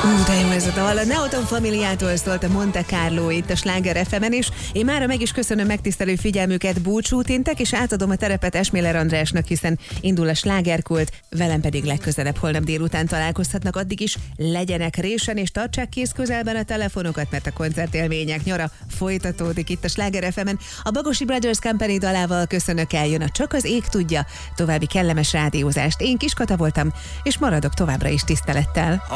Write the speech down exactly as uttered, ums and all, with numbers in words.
Ú, de jó ez a dal. A Neoton Familiától szólt a Monte Carlo itt a Sláger ef emen is. Én mára meg is köszönöm megtisztelő figyelmüket, búcsút intek, és átadom a terepet Esméler Andrásnak, hiszen indul a slágerkult, velem pedig legközelebb holnap délután találkozhatnak, addig is legyenek résen, és tartsák kész közelben a telefonokat, mert a koncertélmények nyara folytatódik itt a Sláger ef emen. A Bagosi Brothers Company dalával köszönök el, jön a Csak az ég tudja, további kellemes rádiózást. Én Kiskata voltam, és maradok továbbra is tisztelettel.